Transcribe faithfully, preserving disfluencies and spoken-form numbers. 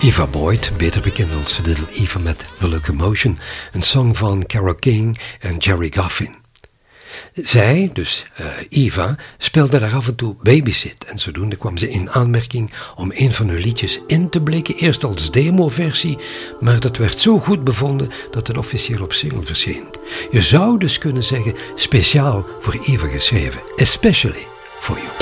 Eva Boyd, beter bekend als Little Eva met The Locomotion, een song van Carole King en Jerry Goffin. Zij, dus uh, Eva, speelde daar af en toe babysit en zodoende kwam ze in aanmerking om een van hun liedjes in te blikken, eerst als demoversie, maar dat werd zo goed bevonden dat het officieel op single verscheen. Je zou dus kunnen zeggen, speciaal voor Eva geschreven, especially for you.